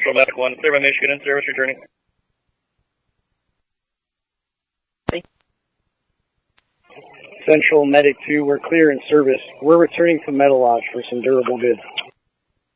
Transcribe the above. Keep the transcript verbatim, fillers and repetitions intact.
Central Medic one, clear by Michigan in service, returning. Central Medic two, we're clear in service. We're returning to Metal Lodge for some durable goods.